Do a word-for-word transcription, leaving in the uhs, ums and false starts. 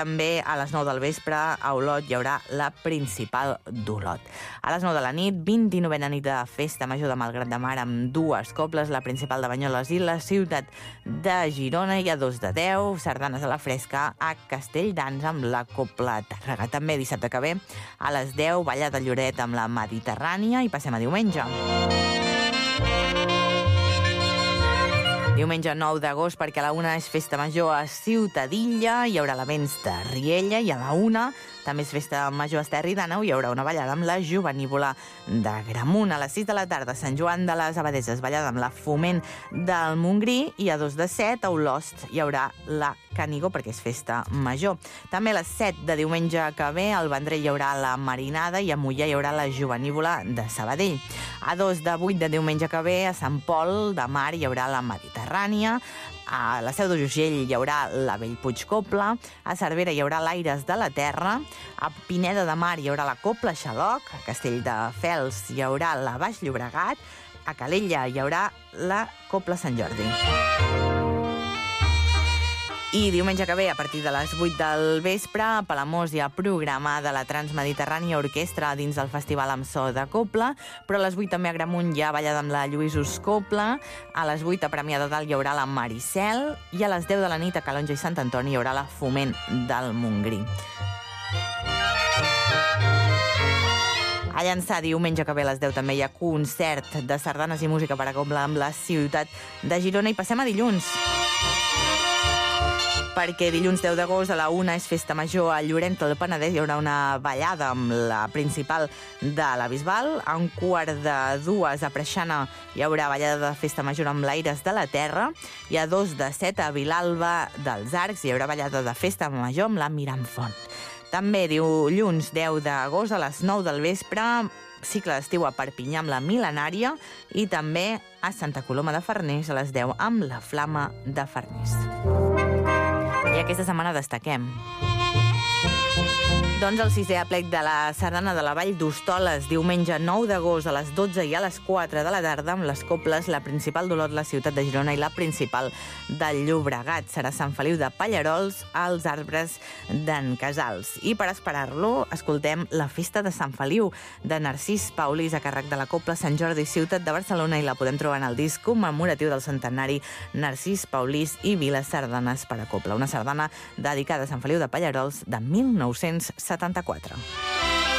També a les nou del vespre a Olot hi haurà la principal d'Olot. A les nou de la nit, vint-i-novena nit de Festa Major de Malgrat de Mar amb dues cobles, la principal de Banyoles i la ciutat de Girona, i a dos de deu, sardanes a la fresca a Castelldans amb la Cobla Tàrrega. També dissabte que ve, a les deu, ballada a Lloret amb la Mediterrània, i passem a diumenge. Diumenge nou d'agost, perquè a la una és Festa Major a Ciutadilla, hi haurà elements de Riella, i a la una també és Festa Major a Esterri d'Àneu, hi haurà una ballada amb la Jovenívola de Gramunt. A les sis de la tarda, Sant Joan de les Abadeses, ballada amb la Foment del Montgrí, i a dos de set, a Olost, hi haurà la Canigó, perquè és Festa Major. També a les set de diumenge que ve, al Vendrell hi haurà la Marinada, i a Moià hi haurà la Jovenívola de Sabadell. A dos de vuit de diumenge que ve, a Sant Pol de Mar hi haurà la Mediterrània, a la Seu d'Urgell hi haurà la Bellpuig Cobla, a Cervera hi haurà l'Aires de la Terra, a Pineda de Mar hi haurà la Cobla Xaloc, a Castelldefels hi haurà la Baix Llobregat, a Calella hi haurà la Cobla Sant Jordi. I diumenge que ve, a partir de les vuit del vespre, a Palamós hi ha programa de la Transmediterrània Orquestra dins del Festival amb so de Cobla, però a les vuit també a Gramunt hi ha ballada amb la Lluïsos Cobla, a les vuit a Premià de Dalt hi haurà la Maricel, i a les deu de la nit a Calonja i Sant Antoni hi haurà la Foment del Montgrí. A Llançà, diumenge que ve a les deu també hi ha concert de sardanes i música per a cobla amb la ciutat de Girona, i passem a dilluns. Perquè dilluns deu d'agost a la una és Festa Major a Llorenç del Penedès, hi haurà una ballada amb la principal de la Bisbal. A un quart de dues a Preixana hi haurà ballada de Festa Major amb l'Aires de la Terra, i a dos de set a Vilalba dels Arcs hi haurà ballada de Festa Major amb la Miramfont. També dilluns deu d'agost a les nou del vespre, cicle d'estiu a Perpinyà amb la Mil·lenària, i també a Santa Coloma de Farners a les deu amb la Flama de Farners. I aquesta setmana destaquem doncs el sisè aplec de la Sardana de la Vall d'Hostoles, diumenge nou d'agost a les dotze i a les quatre de la tarda, amb les cobles, la principal d'Olot, la ciutat de Girona, i la principal del Llobregat. Serà Sant Feliu de Pallarols, als Arbres d'en Casals. I per esperar-lo, escoltem la Festa de Sant Feliu, de Narcís Paulís, a càrrec de la Cobla Sant Jordi, ciutat de Barcelona, i la podem trobar en el disc commemoratiu del centenari Narcís Paulís i Viles Sardanes per a Cobla, una sardana dedicada a Sant Feliu de Pallarols de mil nou-cents setanta-quatre.